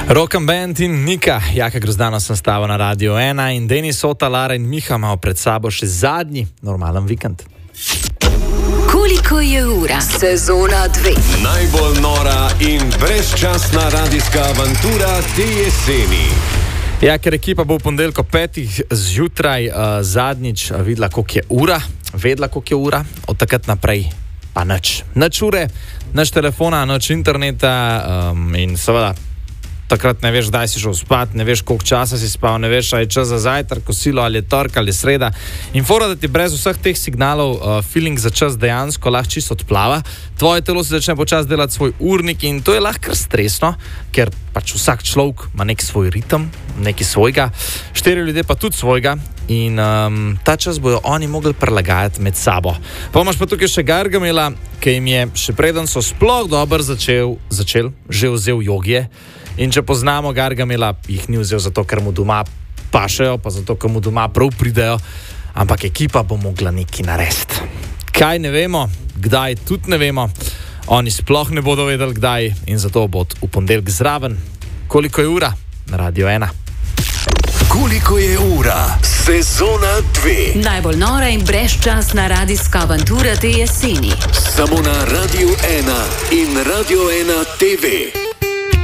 Rock and Band in Nika, Jaka Grozdana sem stava na Radio 1 in Denis Sota, Lara in Miha imamo pred sabo še zadnji normalen vikend. Koliko je ura? Sezona 2. Najbolj nora in brezčasna radijska avantura te jeseni. Ja, ker ekipa bo v ponedeljko 5 zjutraj zadnjič videla, koliko je ura, vedela, koliko je ura, od takrat naprej pa nič. Nič ure, nič telefona, nič interneta in seveda takrat ne veš, kdaj si šel spat, ne veš, koliko časa si spal, ne veš, ali je čas za zajtrk, kosilo, ali je tork, ali je sreda. In fora, da ti brez vseh teh signalov feeling za čas dejansko lahko čisto odplava. Tvoje telo se začne počasi delati svoj urnik in to je lahko kar stresno, ker pač vsak človek ima nek svoj ritem, nekaj svojega, 4 ljudje pa tudi svojega in ta čas bojo oni mogli prilagajati med sabo. Pa imaš pa tukaj še Gargamela, ki jim je še preden so sploh dobro začel, že vzel jogije. In če poznamo Gargamela, jih ni vzel zato, ker mu doma pašejo, pa zato, ker mu doma prav pridejo, ampak ekipa bo mogla nekaj narediti. Kaj ne vemo, kdaj tudi ne vemo, oni sploh ne bodo vedeli kdaj in zato bo v ponedeljek zraven. Koliko je ura? Na Radio 1. Koliko je ura? Sezona 2. Najbolj nora in brezčasna radijska avantura te jeseni. Samo na Radio 1 in Radio 1 TV.